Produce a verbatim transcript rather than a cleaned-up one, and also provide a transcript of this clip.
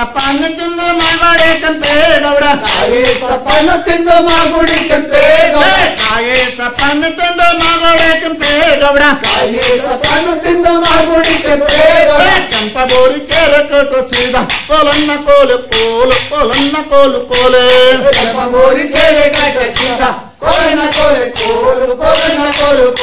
ಸಪಾನ ತಿಂದು ಮಾಗೋಡೆ ಕಂತೆ ಗೌಡ ಕಾಗೆ ಸಪಾನ ತಿಂದು ಮಾಗುಡಿ ಕಂತೆ ಗೌಡ ಕಾಗೆ ಸಪಾನ ತಿಂದು ಮಾಗೋಡೆ ಕಂತೆ ಗೌಡ ಕಾಗೆ ಸಪಾನ ತಿಂದು ಮಾಗುಡಿ ಕಂತೆ ಗೌಡ ಕೆಂಪ ಬೋರಿ ಕೇರ ಕಟ್ಟು ಸೀದಾ ಕೋಲನ್ನ ಕೋಲು ಕೋಲು ಕೋಲನ್ನ ಕೋಲು ಕೋಲೆ ಕೆಂಪ ಬೋರಿ ಕೇರೆ ಕಟ್ಟ ಸೀದಾ ಕೋಲನ್ನ ಕೋಲೆ ಕೋಲು ಕೋಲನ್ನ ಕೋಲು